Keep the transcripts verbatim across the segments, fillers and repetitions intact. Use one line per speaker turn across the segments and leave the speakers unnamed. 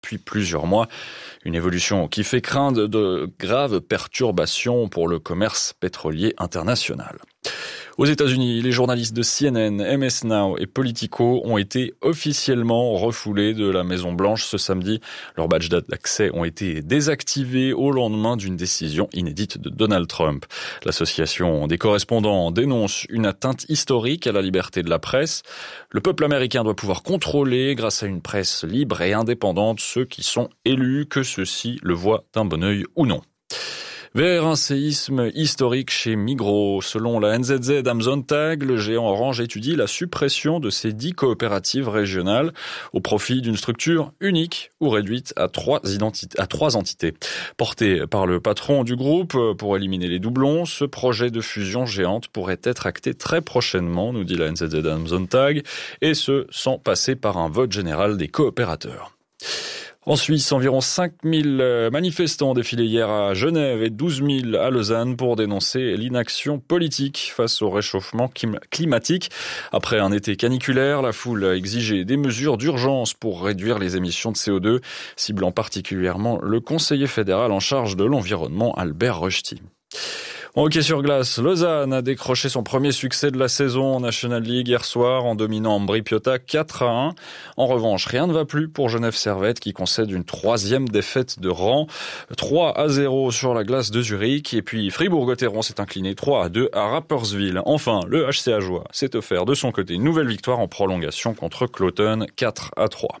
depuis plusieurs mois. Une évolution qui fait craindre de graves perturbations pour le commerce pétrolier international. Aux États-Unis, les journalistes de C N N, M S Now et Politico ont été officiellement refoulés de la Maison-Blanche ce samedi. Leurs badges d'accès ont été désactivés au lendemain d'une décision inédite de Donald Trump. L'association des correspondants dénonce une atteinte historique à la liberté de la presse. Le peuple américain doit pouvoir contrôler, grâce à une presse libre et indépendante, ceux qui sont élus, que ceux-ci le voient d'un bon œil ou non. Vers un séisme historique chez Migros. Selon la N Z Z am Sonntag, le géant Orange étudie la suppression de ses dix coopératives régionales au profit d'une structure unique ou réduite à trois identités, à trois entités. Porté par le patron du groupe pour éliminer les doublons, ce projet de fusion géante pourrait être acté très prochainement, nous dit la N Z Z am Sonntag, et ce, sans passer par un vote général des coopérateurs. En Suisse, environ cinq mille manifestants ont défilé hier à Genève et douze mille à Lausanne pour dénoncer l'inaction politique face au réchauffement climatique. Après un été caniculaire, la foule a exigé des mesures d'urgence pour réduire les émissions de C O deux, ciblant particulièrement le conseiller fédéral en charge de l'environnement, Albert Rösti. En hockey sur glace, Lausanne a décroché son premier succès de la saison en National League hier soir en dominant Ambri Piotta quatre à un. En revanche, rien ne va plus pour Genève Servette qui concède une troisième défaite de rang. trois à zéro sur la glace de Zurich. Et puis Fribourg-Gotteron s'est incliné trois à deux à Rapperswil. Enfin, le H C Ajoie s'est offert de son côté une nouvelle victoire en prolongation contre Cloton quatre à trois.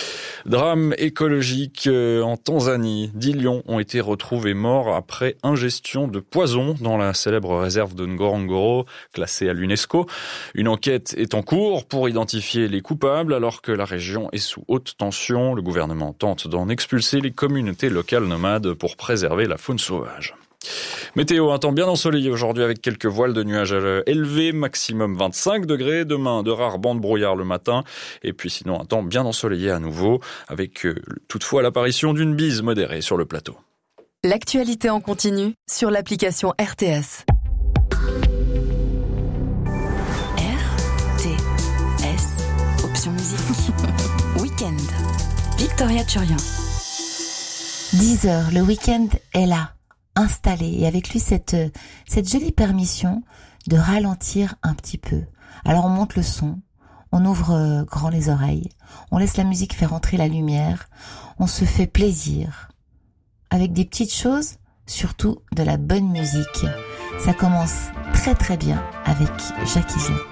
Drame écologique en Tanzanie. dix lions ont été retrouvés morts après ingestion de poison dans la célèbre réserve de Ngorongoro, classée à l'UNESCO. Une enquête est en cours pour identifier les coupables alors que la région est sous haute tension. Le gouvernement tente d'en expulser les communautés locales nomades pour préserver la faune sauvage. Météo, un temps bien ensoleillé aujourd'hui avec quelques voiles de nuages élevés, maximum vingt-cinq degrés. Demain, de rares bancs de brouillard le matin. Et puis sinon, un temps bien ensoleillé à nouveau, avec euh, toutefois l'apparition d'une bise modérée sur le plateau.
L'actualité en continu sur l'application R T S. R T S, option musique. Week-end. Victoria Turian.
dix heures, le week-end est là. Installé et avec lui cette cette jolie permission de ralentir un petit peu. Alors on monte le son, on ouvre euh, grand les oreilles, on laisse la musique faire entrer la lumière, on se fait plaisir avec des petites choses, surtout de la bonne musique. Ça commence très très bien avec Jackie G.